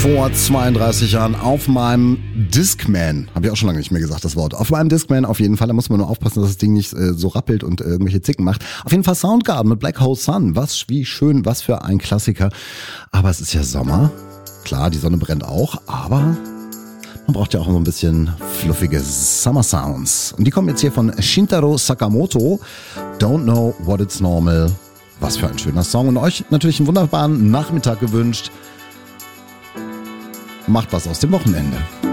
Vor 32 Jahren auf meinem Discman, habe ich auch schon lange nicht mehr gesagt, das Wort. Auf meinem Discman auf jeden Fall, da muss man nur aufpassen, dass das Ding nicht so rappelt und irgendwelche Zicken macht. Auf jeden Fall Soundgarden mit Black Hole Sun. Wie schön, was für ein Klassiker. Aber es ist ja Sommer. Klar, die Sonne brennt auch, aber man braucht ja auch so ein bisschen fluffige Summer Sounds. Und die kommen jetzt hier von Shintaro Sakamoto. Don't know what it's normal. Was für ein schöner Song. Und euch natürlich einen wunderbaren Nachmittag gewünscht. Macht was aus dem Wochenende.